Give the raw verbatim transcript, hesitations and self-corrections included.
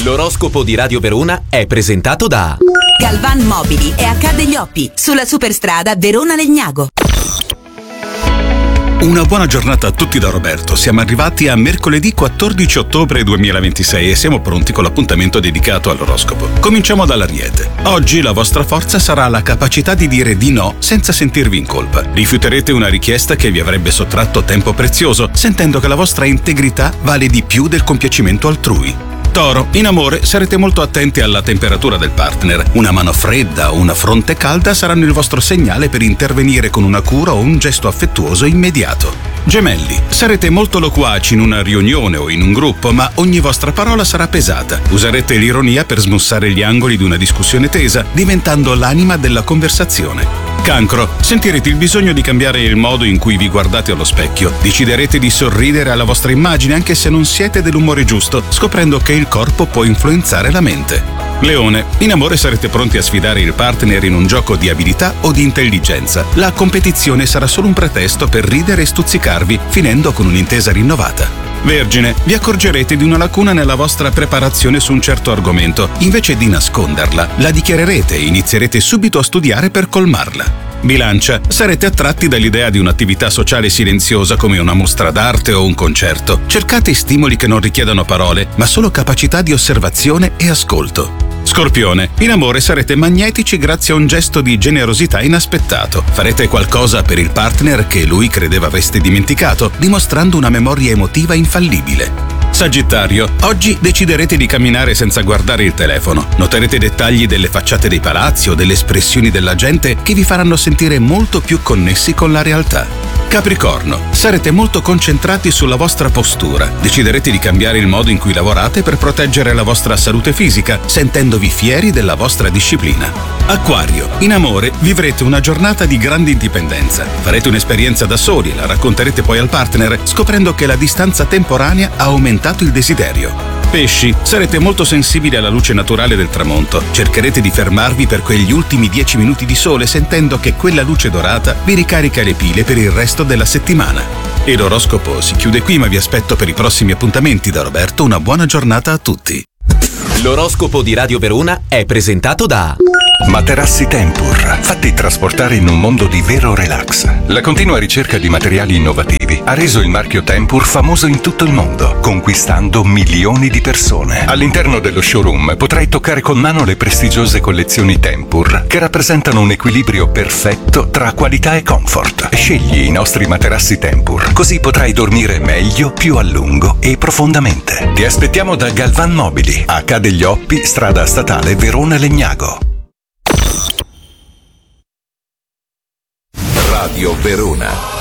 L'oroscopo di Radio Verona è presentato da Galvan Mobili e H degli Oppi, sulla superstrada Verona-Legnago. Una buona giornata a tutti da Roberto. Siamo arrivati a mercoledì quattordici ottobre duemilaventisei e siamo pronti con l'appuntamento dedicato all'oroscopo. Cominciamo dall'Ariete. Oggi la vostra forza sarà la capacità di dire di no senza sentirvi in colpa. Rifiuterete una richiesta che vi avrebbe sottratto tempo prezioso, sentendo che la vostra integrità vale di più del compiacimento altrui. Toro, in amore sarete molto attenti alla temperatura del partner. Una mano fredda o una fronte calda saranno il vostro segnale per intervenire con una cura o un gesto affettuoso immediato. Gemelli, sarete molto loquaci in una riunione o in un gruppo, ma ogni vostra parola sarà pesata. Userete l'ironia per smussare gli angoli di una discussione tesa, diventando l'anima della conversazione. Cancro, sentirete il bisogno di cambiare il modo in cui vi guardate allo specchio. Deciderete di sorridere alla vostra immagine anche se non siete dell'umore giusto, scoprendo che il corpo può influenzare la mente. Leone, in amore sarete pronti a sfidare il partner in un gioco di abilità o di intelligenza. La competizione sarà solo un pretesto per ridere e stuzzicarvi, finendo con un'intesa rinnovata. Vergine, vi accorgerete di una lacuna nella vostra preparazione su un certo argomento. Invece di nasconderla, la dichiarerete e inizierete subito a studiare per colmarla. Bilancia, sarete attratti dall'idea di un'attività sociale silenziosa come una mostra d'arte o un concerto. Cercate stimoli che non richiedano parole, ma solo capacità di osservazione e ascolto. Scorpione, in amore sarete magnetici grazie a un gesto di generosità inaspettato. Farete qualcosa per il partner che lui credeva avreste dimenticato, dimostrando una memoria emotiva infallibile. Sagittario, oggi deciderete di camminare senza guardare il telefono. Noterete dettagli delle facciate dei palazzi o delle espressioni della gente che vi faranno sentire molto più connessi con la realtà. Capricorno, sarete molto concentrati sulla vostra postura. Deciderete di cambiare il modo in cui lavorate per proteggere la vostra salute fisica, sentendovi fieri della vostra disciplina. Acquario, in amore vivrete una giornata di grande indipendenza. Farete un'esperienza da soli e la racconterete poi al partner, scoprendo che la distanza temporanea ha aumentato il desiderio. Pesci, sarete molto sensibili alla luce naturale del tramonto. Cercherete di fermarvi per quegli ultimi dieci minuti di sole, sentendo che quella luce dorata vi ricarica le pile per il resto della settimana. E l'oroscopo si chiude qui, ma vi aspetto per i prossimi appuntamenti. Da Roberto, una buona giornata a tutti. L'oroscopo di Radio Verona è presentato da Materassi Tempur, fatti trasportare in un mondo di vero relax. La continua ricerca di materiali innovativi ha reso il marchio Tempur famoso in tutto il mondo, conquistando milioni di persone. All'interno dello showroom potrai toccare con mano le prestigiose collezioni Tempur, che rappresentano un equilibrio perfetto tra qualità e comfort. Scegli i nostri materassi Tempur, così potrai dormire meglio, più a lungo e profondamente. Ti aspettiamo da Galvan Mobili, H degli Oppi, strada statale Verona-Legnago. Radio Verona.